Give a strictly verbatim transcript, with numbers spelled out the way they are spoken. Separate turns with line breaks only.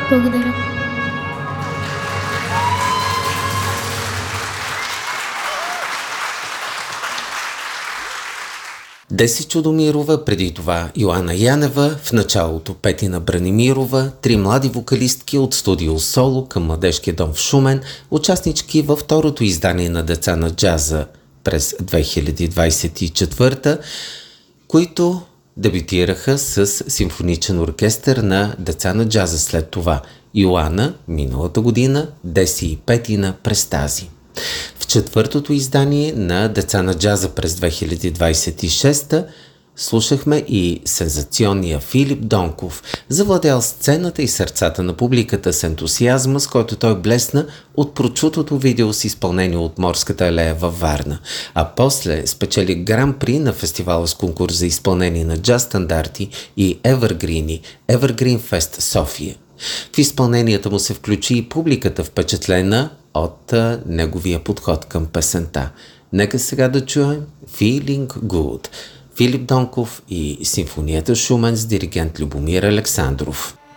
Благодаря.
Деси Чудомирова, преди това Йоана Янева, в началото Петина Бранимирова, три млади вокалистки от студио Соло към Младежкия дом в Шумен, участнички във второто издание на Деца на джаза през две хиляди двадесет и четвърта, които дебютираха с симфоничен оркестър на Деца на джаза след това. Йоана миналата година, Деси и Петина през тази. В четвъртото издание на Деца на джаза през две хиляди двадесет и шеста слушахме и сензационния Филип Донков, завладял сцената и сърцата на публиката с ентусиазма, с който той блесна от прочутото видео с изпълнение от Морската алея във Варна, а после спечели гран-при на фестивала с конкурс за изпълнение на джаз стандарти и Евергрини, Evergreen Fest София. В изпълненията му се включи и публиката, впечатлена от а, неговия подход към песента. Нека сега да чуем Feeling Good. Филип Донков и симфонията Шумен с диригент Любомир Александров.